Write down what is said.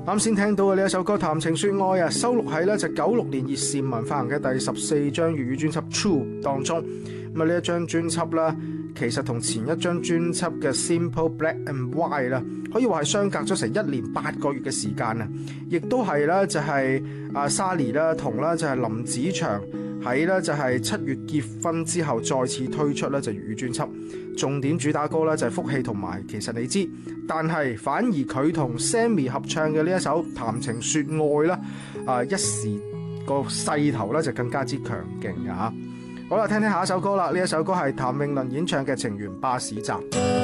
啱先聽到嘅呢一首歌《談情說愛》啊，收錄喺呢就96年葉倩文發行嘅第14張粵語專輯《True》當中。咁啊呢一張專輯啦，其實同前一張專輯嘅《Simple Black and White》啦，可以話係相隔咗成1年8個月嘅時間啊！亦都係啦，就係沙莉啦同啦就係林子祥喺咧就係7月結婚之後再次推出咧就粵語專輯，重點主打歌咧就係福氣同埋其實你知，但係反而佢同 Sammy 合唱嘅呢一首談情說愛啦，一時個勢頭咧就更加之強勁嘅嚇。好啦，聽聽下一首歌啦，呢一首歌係譚詠麟演唱嘅《情緣巴士站》。